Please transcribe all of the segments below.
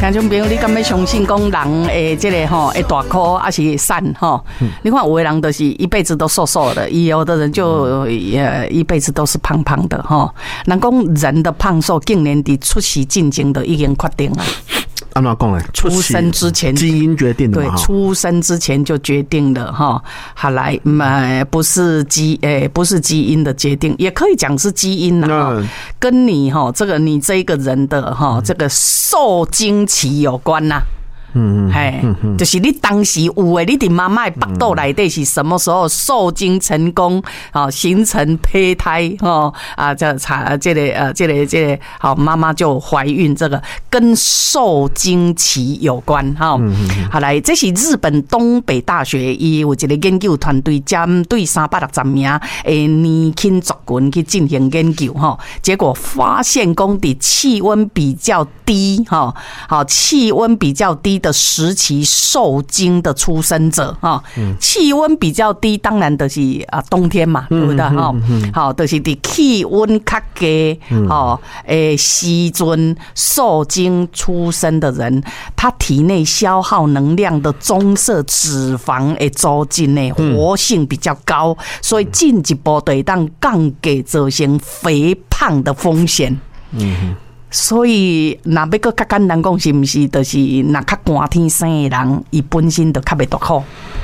听众朋友，你敢要相信讲人诶，这个吼会大颗还是瘦吼？你看有的人就是一辈子都瘦瘦的，有的人就一辈子都是胖胖的吼。人讲人的胖瘦，竟然伫出世进前的已经决定了。 按怎讲呢？ 出生之前基因决定的嘛， 对，出生之前就决定了哈。好来，不是基因的决定，也可以讲是基因啦，跟你哈你这个人的哈这个受精期有关呐。就是你当时有诶，你的妈妈的腹肚内底是什么时候受精成功，形成胚胎这个好，妈妈就怀孕，这个跟受精期有关哈。好来，这是日本东北大学伊有一个研究团队针对360名诶年轻族群去进行研究哈，结果发现讲伫气温比较低哈，好气温比较低的时期受精的出生者哈，气温比较低，当然就是冬天嘛，对不对哈？好，就是伫气温较低时阵受精出生的人，他体内消耗能量的棕色脂肪的组织的活性比较高，所以进一步就会当降低造成肥胖的风险。所以，若要搁较简单讲，是毋是？就是若较寒天生的人，伊本身就较袂大苦。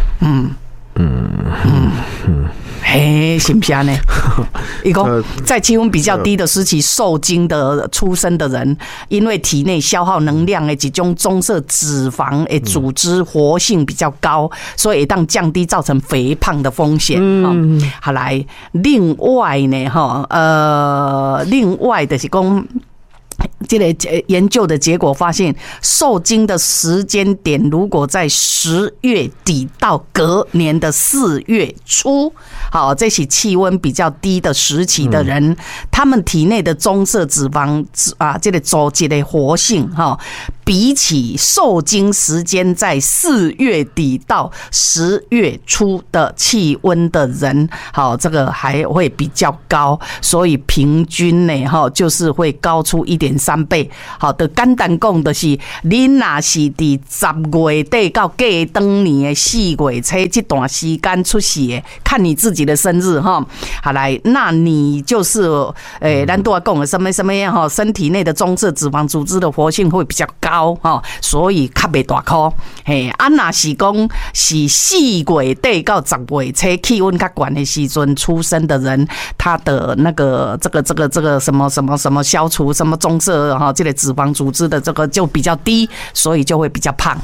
嘿，是不是呢？一个在气温比较低的时期受精的出生的人，因为体内消耗能量的这种棕色脂肪的组织活性比较高，所以当降低造成肥胖的风险。好来，另外呢，另外就是讲。这个研究的结果发现，受精的时间点如果在10月底到隔年的4月初，好，这是气温比较低的时期的人，他们体内的棕色脂肪这个组织的活性比起受精时间在4月底到10月初的气温的人，好，这个还会比较高，所以平均呢，就是会高出1.3倍。好的，简单讲的是，你若是伫10月底到过当年的4月初这段时间出世的，看你自己的生日哈。好来，那你就是咱都要讲的什么身体内的棕色脂肪组织的活性会比较高。所以较袂大颗。若是讲是4月底到10月初气温较高的时阵出生的人，他的那个这个什么消除什么棕色这个脂肪组织的这个就比较低，所以就会比较胖。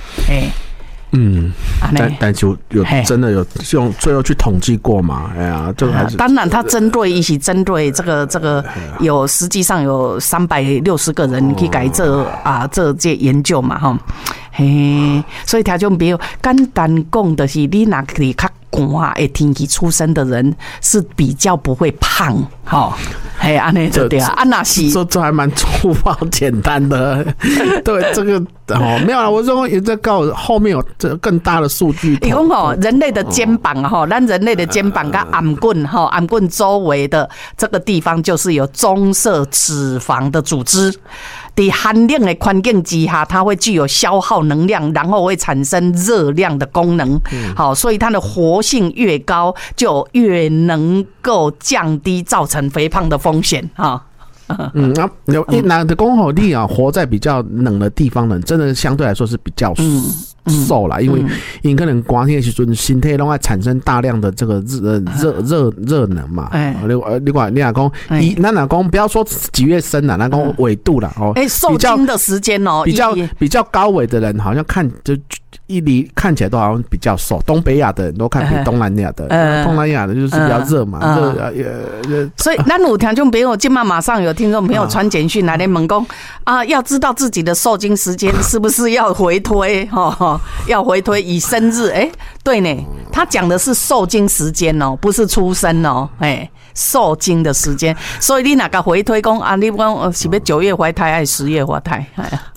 但就有真的有用最后去统计过嘛？哎呀，这个还是当然，他针对这个有实际上有360个人去改这研究嘛哈，所以听众朋友简单讲的是，你若是较寒的天气出生的人是比较不会胖哈。安尼就对啊，那是这还蛮粗暴简单的，对这个没有啦，我说也在告后面有这更大的数据。 你讲人类的肩膀咱人类的肩膀跟颔棍周围的这个地方就是有棕色脂肪的组织。在寒冷的环境之下，它会具有消耗能量，然后会产生热量的功能。好，所以它的活性越高，就越能够降低造成肥胖的风险啊。 那的公吼你活在比较冷的地方呢，真的相对来说是比较瘦啦，因为可能寒天的时阵，身体拢会产生大量的这个热能嘛。你讲咱若讲不要说几月生啦，咱讲纬度啦受精的时间比较高纬的人，好像看起来都好像比较瘦，东北亚的人都看比东南亚的，东南亚的就是比较热嘛， 所以咱有听众朋友，今马上有听众朋友传简讯来问讲要知道自己的受精时间是不是要回推要回推以生日对呢，他讲的是受精时间不是出生受精的时间，所以你哪个回推讲你讲是要9月怀胎还是10月怀胎？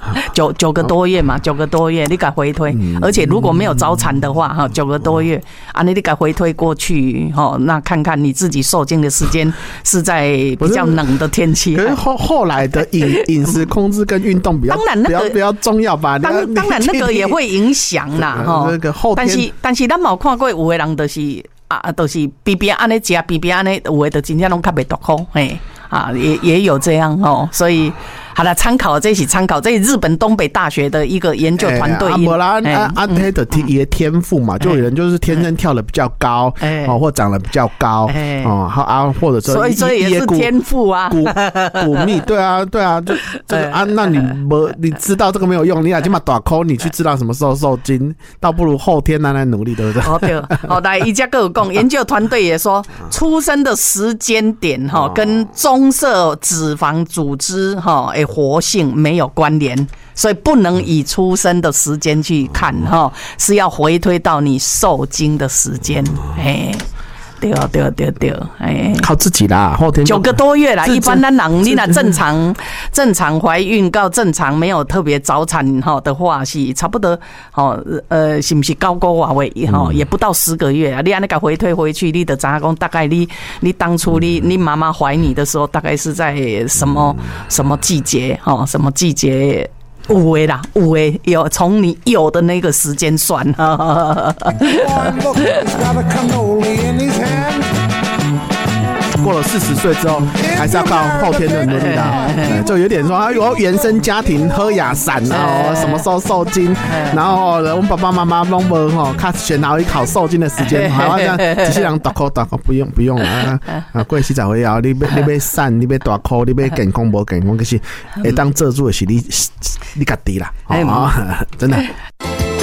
9个多月嘛，9个多月你给回推，而且如果没有早产的话哈，9个多月啊，你给回推过去哈，那看看你自己受精的时间是在比较冷的天气。 可是后来的饮食控制跟运动比较，当然比较重要吧？当然那个也会影响啦哈。 那个后天， 但是咱冇看过有的人就是啊，就是边边安尼食，边边安尼有的就真正拢较袂大口，嘿啊，也有这样哦，所以。好了，这是参考，这是日本东北大学的一个研究团队。 没啦，他的天赋嘛，就有人就是天生跳得比较高，哦，或长得比较高，哦，啊，或者说所以也是天赋啊， 骨密，对啊，就这个啊，那你知道这个没有用，你起码大口，你去知道什么时候受精，倒不如后天来努力，对不对？ 哦对，好来，一家各有讲，研究团队也说，出生的时间点哈，跟棕色脂肪组织哈，活性没有关联，所以不能以出生的时间去看哈，是要回推到你受精的时间。哎，对，哎， 靠自己啦，后天 9个多月啦。一般咱人你那正常怀孕到正常没有特别早产哈的话，是差不多是不是9个月哈，也不到10个月啊。你按那个回推回去，你的知影讲大概你当初你妈妈怀你的时候，大概是在什么季节哈？什么季节？有的啦，有从你有的那个时间算。 过了40岁之后，还是要靠后天的努力的，就有点说啊，有原生家庭喝雅散啊，什么时候受精，然后我们爸爸妈妈拢无吼，看选好一考受精的时间，好像机器人大口不用了啊，过40岁以后，你要散，你要大口，你要健康无健康，可是会当做主的是你家己啦，真的。